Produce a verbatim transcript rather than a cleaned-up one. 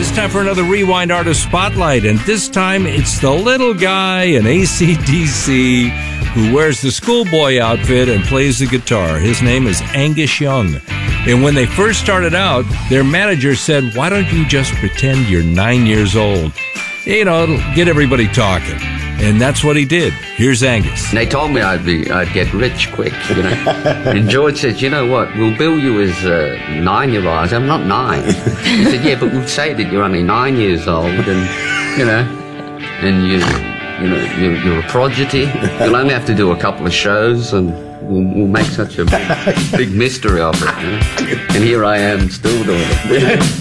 it's time for another Rewind Artist Spotlight, and this time it's the little guy in A C D C who wears the schoolboy outfit and plays the guitar. His name is Angus Young. And when they first started out, their manager said, why don't you just pretend you're nine years old? You know, it'll get everybody talking. And that's what he did. Here's Angus. And they told me I'd be, I'd get rich quick, you know. And George said, you know what, we'll bill you as a nine-year-old. I said, I'm not nine. He said, yeah, but we'll say that you're only nine years old and, you know, and you, you know, you're, you're a prodigy. You'll only have to do a couple of shows and we'll, we'll make such a big, big mystery of it, you know? And here I am still doing it.